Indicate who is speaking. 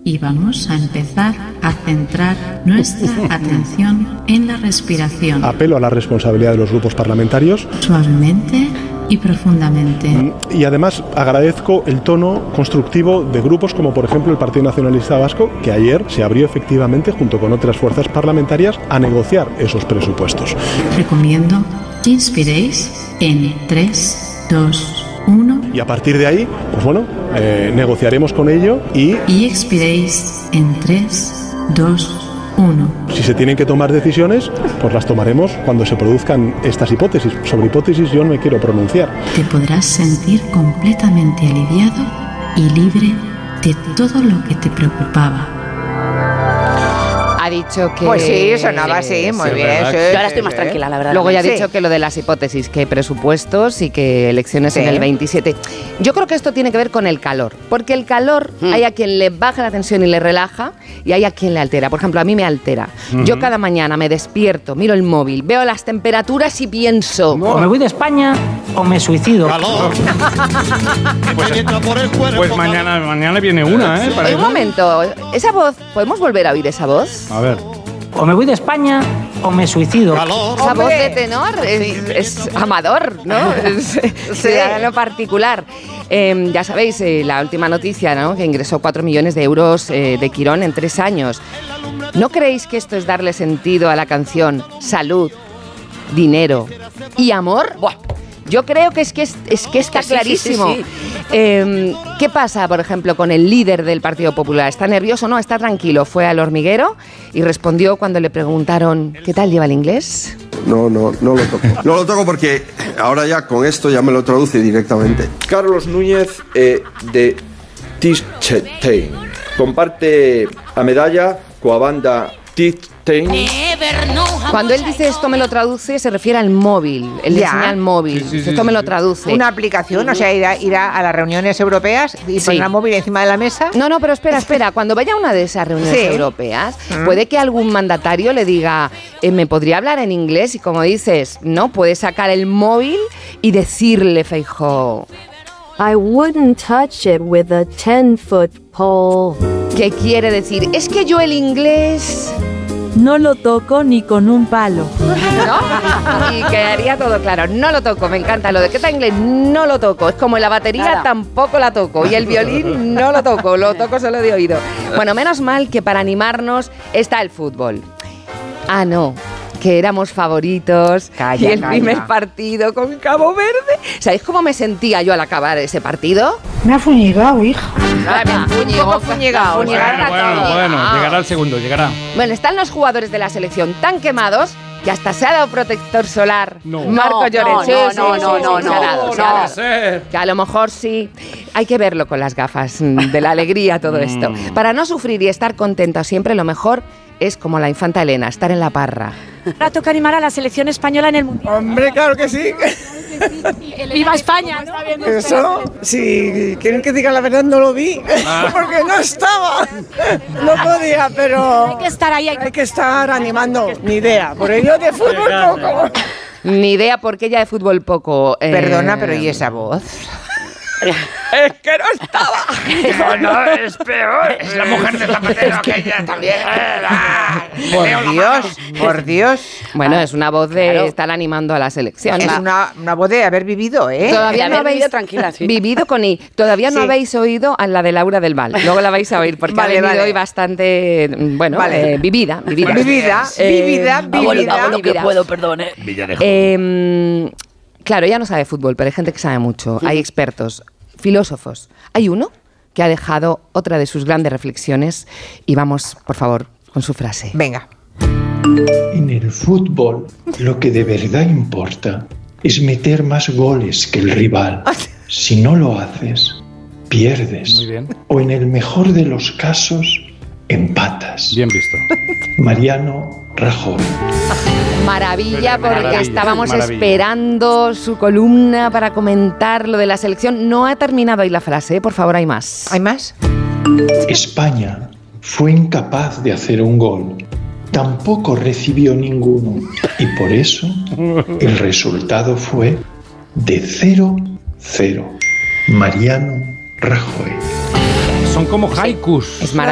Speaker 1: y vamos a empezar a centrar nuestra atención en la respiración.
Speaker 2: Apelo a la responsabilidad de los grupos parlamentarios.
Speaker 1: Suavemente y profundamente.
Speaker 2: Y además agradezco el tono constructivo de grupos como por ejemplo el Partido Nacionalista Vasco, que ayer se abrió efectivamente junto con otras fuerzas parlamentarias a negociar esos presupuestos.
Speaker 1: Recomiendo que inspiréis en 3, 2, 1.
Speaker 2: Y a partir de ahí, pues bueno, negociaremos con ello y
Speaker 1: expiréis en 3, 2, 1.
Speaker 2: Si se tienen que tomar decisiones, pues las tomaremos cuando se produzcan estas hipótesis. Sobre hipótesis yo no me quiero pronunciar.
Speaker 1: Te podrás sentir completamente aliviado y libre de todo lo que te preocupaba.
Speaker 3: Ha dicho que...
Speaker 4: Pues sí, sonaba así, muy bien. Sí,
Speaker 5: yo ahora estoy más tranquila, la verdad.
Speaker 3: Luego ya ha dicho que lo de las hipótesis, que presupuestos y que elecciones en el 27. Yo creo que esto tiene que ver con el calor, porque el calor hay a quien le baja la tensión y le relaja y hay a quien le altera. Por ejemplo, a mí me altera. Yo cada mañana me despierto, miro el móvil, veo las temperaturas y pienso...
Speaker 6: O me voy de España o me suicido.
Speaker 7: Pues mañana viene una, ¿eh?
Speaker 3: Un momento, esa voz, ¿podemos volver a oír esa voz?
Speaker 7: A ver.
Speaker 6: O me voy de España o me suicido.
Speaker 3: Esa voz de tenor es amador, ¿no? Es lo particular. Ya sabéis, la última noticia, ¿no? Que ingresó 4 millones de euros de Quirón en 3 años. ¿No creéis que esto es darle sentido a la canción Salud, Dinero y Amor? ¡Buah! Yo creo que es que está clarísimo. Sí. ¿Qué pasa, por ejemplo, con el líder del Partido Popular? ¿Está nervioso? No, está tranquilo. Fue al hormiguero y respondió cuando le preguntaron ¿qué tal lleva el inglés?
Speaker 8: No lo toco. No lo toco porque ahora ya con esto ya me lo traduce directamente. Carlos Núñez de Tistein comparte a medalla coa banda Tistein.
Speaker 3: Cuando él dice esto me lo traduce, se refiere al móvil, el de señal móvil. Esto me lo traduce.
Speaker 4: Una aplicación, o sea, irá a las reuniones europeas y poner el móvil encima de la mesa.
Speaker 3: No, pero espera. Cuando vaya a una de esas reuniones europeas, puede que algún mandatario le diga, ¿me podría hablar en inglés? Y como dices, no, puede sacar el móvil y decirle, Feijóo,
Speaker 9: I wouldn't touch it with a 10-foot pole.
Speaker 3: ¿Qué quiere decir? Es que yo el inglés...
Speaker 10: no lo toco ni con un palo.
Speaker 3: ¿No? Y quedaría todo claro. No lo toco, me encanta. Lo de que está inglés, no lo toco. Es como la batería, tampoco la toco. Y el violín, no lo toco. Lo toco solo de oído. Bueno, menos mal que para animarnos está el fútbol. Ah, no, que éramos favoritos. Y el primer partido con Cabo Verde. ¿Sabéis cómo me sentía yo al acabar ese partido?
Speaker 10: Me ha fuñigado, hija.
Speaker 3: Fuñigado.
Speaker 7: Bueno, llegará el segundo, llegará.
Speaker 3: Bueno, están los jugadores de la selección tan quemados que hasta se ha dado protector solar. Marco Llorente.
Speaker 7: No,
Speaker 3: que a lo mejor sí. Hay que verlo con las gafas de la alegría, todo esto. Para no sufrir y estar contento siempre, lo mejor es como la infanta Elena, estar en la parra.
Speaker 10: Ahora toca animar a la selección española en el Mundial.
Speaker 11: Hombre, claro que sí.
Speaker 10: ¡Viva España!
Speaker 11: Eso, si quieren que diga la verdad, no lo vi, porque no estaba. No podía, pero...
Speaker 10: Hay que estar ahí.
Speaker 11: Hay que estar animando. Ni idea, por ello de fútbol poco.
Speaker 3: Ni idea porque ella de fútbol poco.
Speaker 4: Perdona, pero ¿y esa voz?
Speaker 3: Es que no estaba.
Speaker 7: No, es peor. Es la mujer de Zapatero que ella también.
Speaker 4: Por Dios.
Speaker 3: Bueno, es una voz de estar animando a la selección.
Speaker 4: Es una voz de haber vivido, ¿eh?
Speaker 3: Todavía no habéis
Speaker 5: tranquila, sí.
Speaker 3: vivido con I. Todavía no habéis oído a la de Laura del Val. Luego la vais a oír porque ha venido hoy bastante, vivida.
Speaker 5: Hago lo que puedo, perdón.
Speaker 3: Claro, ella no sabe fútbol, pero hay gente que sabe mucho. Hay expertos, filósofos. Hay uno que ha dejado otra de sus grandes reflexiones y vamos, por favor, con su frase.
Speaker 4: Venga.
Speaker 12: En el fútbol, lo que de verdad importa es meter más goles que el rival. Si no lo haces, pierdes.
Speaker 7: Muy bien.
Speaker 12: O en el mejor de los casos, empatas.
Speaker 7: Bien visto.
Speaker 12: Mariano Rajoy.
Speaker 3: Maravilla, porque estábamos esperando su columna para comentar lo de la selección. No ha terminado ahí la frase, por favor, hay más.
Speaker 4: ¿Hay más?
Speaker 12: España fue incapaz de hacer un gol. Tampoco recibió ninguno. Y por eso el resultado fue de 0-0. Mariano Rajoy.
Speaker 7: Son como haikus.
Speaker 3: Es